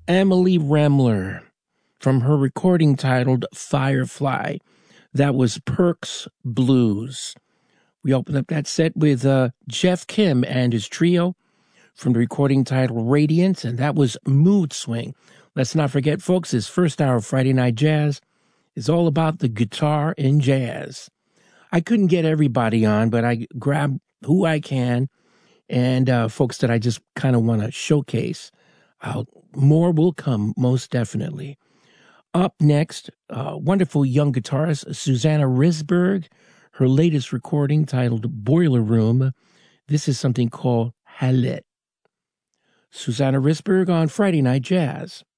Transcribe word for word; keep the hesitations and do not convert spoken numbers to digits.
Emily Remler from her recording titled Firefly. That was Perks Blues. We opened up that set with uh, Jeff Kim and his trio from the recording titled Radiant, and that was Mood Swing. Let's not forget, folks, this first hour of Friday Night Jazz is all about the guitar in jazz. I couldn't get everybody on, but I grabbed who I can and uh, folks that I just kind of want to showcase. Uh, more will come, most definitely. Up next, uh, wonderful young guitarist Susanna Risberg, her latest recording titled Boiler Room. This is something called Halit. Susanna Risberg on Friday Night Jazz.